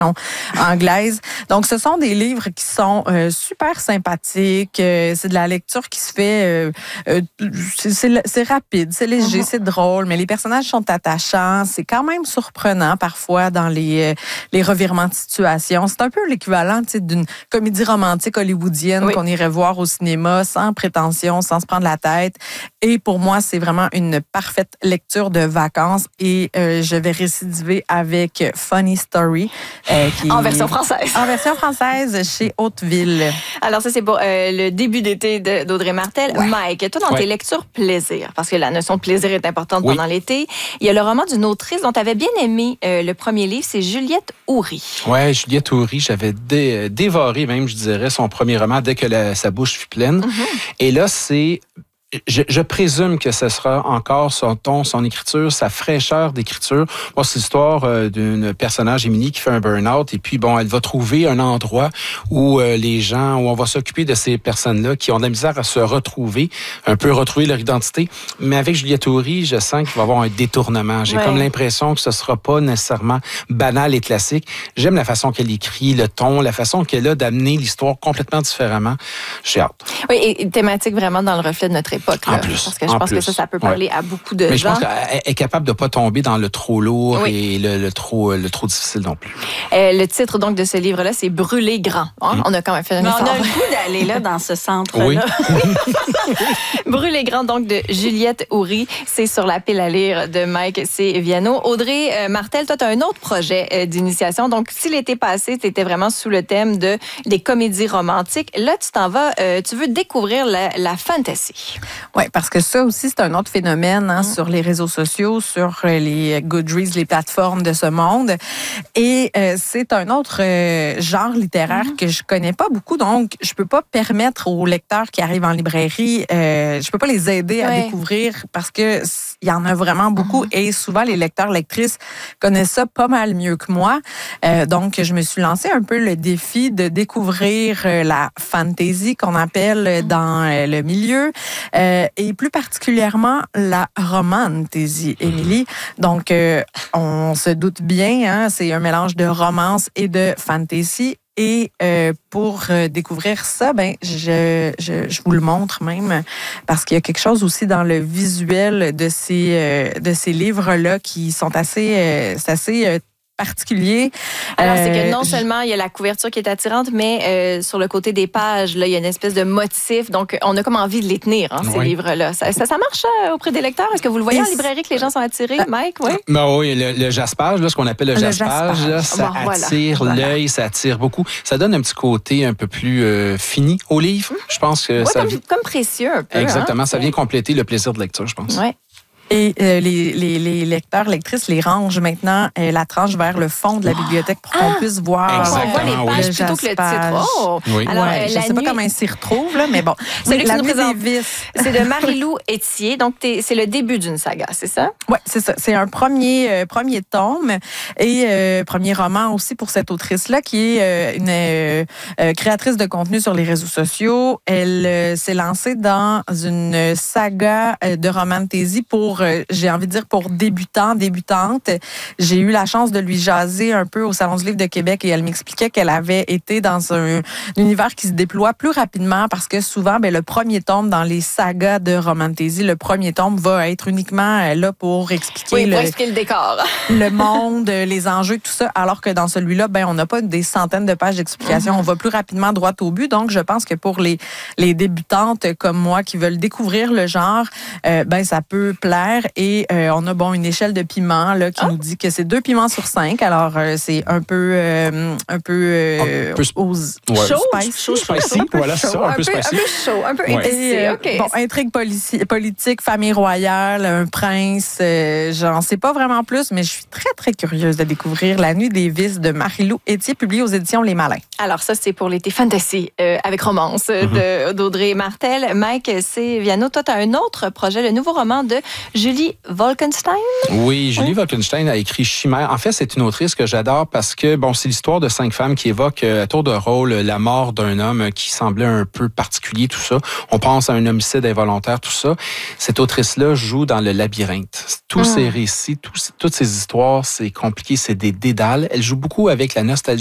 anglaise. Donc, ce sont des livres qui sont super sympathiques. C'est de la lecture qui se fait... c'est rapide, c'est léger, c'est drôle, mais les personnages sont attachants. C'est quand même surprenant parfois dans les revirements de situation. C'est un peu l'équivalent d'une comédie romantique hollywoodienne qu'on irait voir au cinéma sans prétention, sans se prendre la tête. Et pour moi, c'est vraiment une parfaite lecture de vacances. Et je vais récidiver avec Funny Story. En version française. En version française chez Hauteville. Alors ça, c'est pour le début d'été d'Audrey Martel. Ouais. Mike, toi, dans tes lectures plaisir, parce que la notion de plaisir est importante pendant l'été, il y a le roman d'une autrice dont tu avais bien aimé le premier livre, c'est Juliette Houry. Oui, Juliette Houry, j'avais dévoré même, je dirais, son premier roman dès que sa bouche fut pleine. Et là, c'est... Je présume que ce sera encore son ton, son écriture, sa fraîcheur d'écriture. Moi, c'est l'histoire d'une personnage, Émilie, qui fait un burn-out. Et puis, bon, elle va trouver un endroit où où on va s'occuper de ces personnes-là qui ont de la misère à se retrouver, un peu retrouver leur identité. Mais avec Juliette Houry, je sens qu'il va y avoir un détournement. J'ai comme l'impression que ce sera pas nécessairement banal et classique. J'aime la façon qu'elle écrit, le ton, la façon qu'elle a d'amener l'histoire complètement différemment. J'ai hâte. Oui, et thématique vraiment dans le reflet de notre époque. Là, parce que je pense que ça peut parler à beaucoup de gens. Mais je pense qu'elle est capable de ne pas tomber dans le trop lourd et le trop difficile non plus. Le titre donc de ce livre-là, c'est Brûler grand. Hein? On a quand même fait un effort. On a le goût d'aller là dans ce centre-là. Oui. Brûler grand donc de Juliette Houry. C'est sur la pile à lire de Mike C. Viano. Audrey Martel, toi, tu as un autre projet d'initiation. Donc, si l'été passé, tu étais vraiment sous le thème des comédies romantiques, là, tu t'en vas, tu veux découvrir la fantasy. Oui, parce que ça aussi, c'est un autre phénomène sur les réseaux sociaux, sur les Goodreads, les plateformes de ce monde. Et c'est un autre genre littéraire que je connais pas beaucoup. Donc, je peux pas permettre aux lecteurs qui arrivent en librairie, je peux pas les aider à découvrir parce que il y en a vraiment beaucoup. Et souvent, les lecteurs, lectrices connaissent ça pas mal mieux que moi. Donc, je me suis lancé un peu le défi de découvrir la fantasy qu'on appelle dans le milieu. Et plus particulièrement la romantasy, Émilie. Donc, on se doute bien, c'est un mélange de romance et de fantasy. Et pour découvrir ça, je vous le montre même parce qu'il y a quelque chose aussi dans le visuel de ces livres-là qui sont assez particulier. Alors, c'est que non seulement il y a la couverture qui est attirante, mais sur le côté des pages, là, il y a une espèce de motif. Donc, on a comme envie de les tenir, ces livres-là. Ça marche auprès des lecteurs? Est-ce que vous le voyez en librairie que les gens sont attirés, Mike? Oui, le jaspage, là, ce qu'on appelle le jaspage, là, ça attire l'œil, ça attire beaucoup. Ça donne un petit côté un peu plus fini au livre. Je pense que ça... Comme précieux un peu. Exactement. Ça vient compléter le plaisir de lecture, je pense. Oui. Et les lecteurs, lectrices les rangent maintenant la tranche vers le fond de la bibliothèque pour qu'on puisse voir on voit les pages plutôt que le titre. Oui. Alors, je ne sais pas comment ils s'y retrouvent, là, mais bon. Celui qui nous présente, c'est de Marie-Lou Etier. Donc, c'est le début d'une saga, c'est ça? Oui, c'est ça. C'est un premier tome et premier roman aussi pour cette autrice-là qui est une créatrice de contenu sur les réseaux sociaux. Elle s'est lancée dans une saga de romantasy pour j'ai envie de dire pour débutantes. J'ai eu la chance de lui jaser un peu au Salon du Livre de Québec et elle m'expliquait qu'elle avait été dans un univers qui se déploie plus rapidement parce que souvent, le premier tome dans les sagas de romantasy, le premier tome va être uniquement là pour expliquer le décor. le monde, les enjeux, tout ça, alors que dans celui-là, on n'a pas des centaines de pages d'explications. On va plus rapidement droit au but. Donc, je pense que pour les débutantes comme moi qui veulent découvrir le genre, ça peut plaire. Et on a une échelle de piment là, qui nous dit que c'est 2 piments sur 5. Alors, c'est un peu chaud, spicy. Voilà, c'est ça, un peu spicy. Un peu chaud, un peu épicé. Intrigue politique, famille royale, un prince. J'en sais pas vraiment plus, mais je suis très, très curieuse de découvrir La Nuit des Vices de Marie-Lou Etier, publié aux éditions Les Malins. Alors, ça, c'est pour l'été fantasy avec romance d'Audrey Martel. Mike C. Viano, toi, tu as un autre projet, le nouveau roman de Julie Wolkenstein? Oui, Julie Wolkenstein a écrit Chimère. En fait, c'est une autrice que j'adore parce que, bon, c'est l'histoire de 5 femmes qui évoquent à tour de rôle la mort d'un homme qui semblait un peu particulier, tout ça. On pense à un homicide involontaire, tout ça. Cette autrice-là joue dans le labyrinthe. Tous ces récits, toutes ces histoires, c'est compliqué, c'est des dédales. Elle joue beaucoup avec la nostalgie